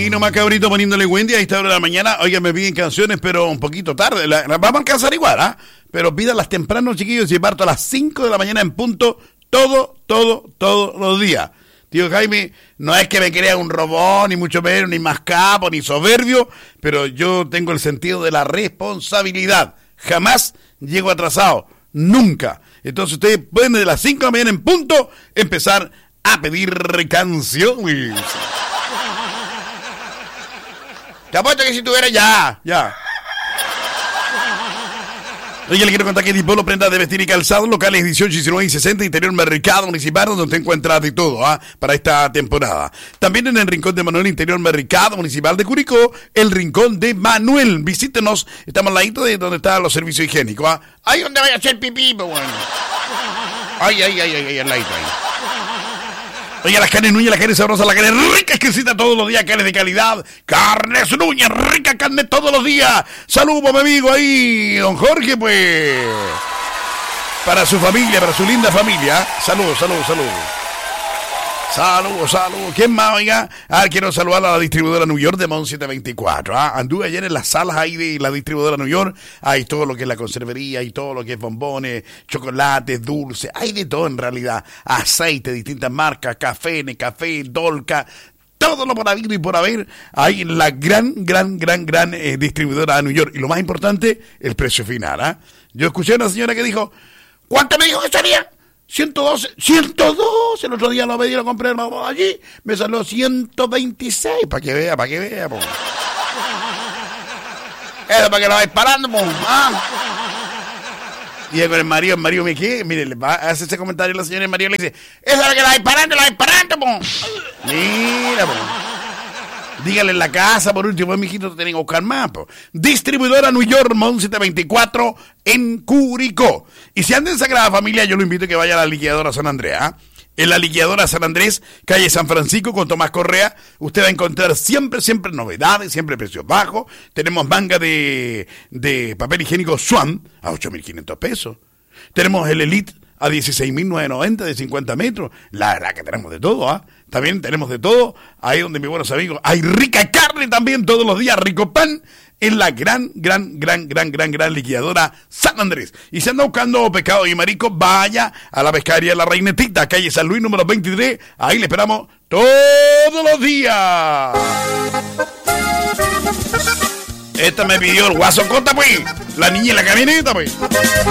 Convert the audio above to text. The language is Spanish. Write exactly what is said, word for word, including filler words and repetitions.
Ahí nomás, cabrito, poniéndole Wendy a esta hora de la mañana. Oiga, me piden canciones, pero un poquito tarde. Las la vamos a alcanzar igual, ¿ah? ¿eh? Pero pídanlas temprano, chiquillos, y parto a las cinco de la mañana en punto, todo, todo, todos los días. Tío Jaime, no es que me crea un robot, ni mucho menos, ni más capo, ni soberbio, pero yo tengo el sentido de la responsabilidad. Jamás llego atrasado, nunca. Entonces ustedes pueden desde las cinco de la mañana en punto empezar a pedir canciones. Te apuesto que si tuviera ya, ya. Oye, le quiero contar que Dipolo, prendas de vestir y calzado, locales dieciocho, diecinueve y sesenta, interior Mercado Municipal, donde te encuentras de todo, ¿ah? Para esta temporada. También en el Rincón de Manuel, interior Mercado Municipal de Curicó, el Rincón de Manuel. Visítenos, estamos al ladito de donde están los servicios higiénicos, ¿ah? Ahí donde vaya a hacer pipí, pues bueno. Ay, ay, ay, ay, ay, al ladito ahí. Oye, las carnes Núñez, las carnes sabrosas, las carnes ricas, exquisitas todos los días, carnes de calidad, carnes Núñez, rica carne todos los días. Saludos, mi amigo ahí, don Jorge, pues. Para su familia, para su linda familia. Saludos, saludos, saludos. Saludos, saludos. ¿Quién más, oiga? Ah, quiero saludar a la distribuidora New York de Mon setecientos veinticuatro. ¿ah? Anduve ayer en las salas ahí de la distribuidora New York. Hay todo lo que es la conservería, hay todo lo que es bombones, chocolates, dulces. Hay de todo en realidad. Aceite, distintas marcas, café, Necafé, Dolca. Todo lo por haber y por haber. Hay la gran, gran, gran, gran eh, distribuidora de New York. Y lo más importante, el precio final. ¿ah? Yo escuché a una señora que dijo, ¿cuánto me dijo que salía? ciento doce, ciento doce, el otro día lo pedí, lo compré allí, me salió ciento veintiséis, para que vea, para que vea, po. Eso para que lo vais parando, po. ¿Ah? Y con el marido, el marido me qué, mire, le va a hacer ese comentario la señora, el marido le dice, eso es para que lo vais parando, lo vais parando, po. Mira, po. Dígale en la casa, por último, mijito, te tienen que buscar más, po. Distribuidora New York, Mon setecientos veinticuatro, en Curicó. Y si anda en Sagrada Familia, yo lo invito a que vaya a la liquidadora San Andrés, ¿ah? En la liquidadora San Andrés, calle San Francisco, con Tomás Correa, usted va a encontrar siempre, siempre novedades, siempre precios bajos. Tenemos manga de, de papel higiénico Swan a ocho mil quinientos pesos. Tenemos el Elite a dieciséis mil novecientos noventa de cincuenta metros. La verdad que tenemos de todo, ¿ah? ¿eh? También tenemos de todo. Ahí donde mis buenos amigos, hay rica carne también todos los días, rico pan, en la gran, gran, gran, gran, gran, gran liquidadora San Andrés. Y si anda buscando pescado y marisco, vaya a la pescadería La Reinetita, calle San Luis, número veintitrés. Ahí le esperamos todos los días. Esta me pidió el Guasocota, pues. La niña en la camioneta, pues.